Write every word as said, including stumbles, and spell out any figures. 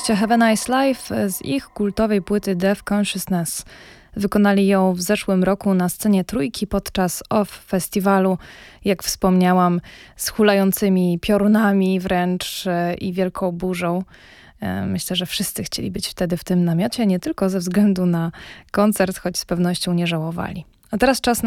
goście Have a Nice Life z ich kultowej płyty Deaf Consciousness. Wykonali ją w zeszłym roku na scenie Trójki podczas Off Festiwalu, jak wspomniałam, z hulającymi piorunami wręcz i wielką burzą. Myślę, że wszyscy chcieli być wtedy w tym namiocie, nie tylko ze względu na koncert, choć z pewnością nie żałowali. A teraz czas na